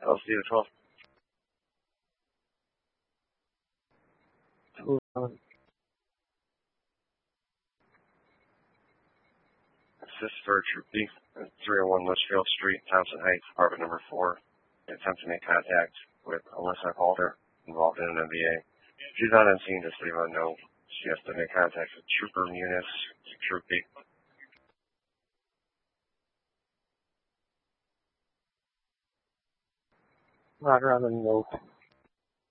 LC to 12. Assist for Troop B, 301 Litchfield Street, Thompson Heights, apartment number 4. Attempt to make contact with Alyssa Halter, involved in an MVA. She's not on scene, just leave a note. She has to make contact with Trooper Muniz, Troop B. Roger on the note.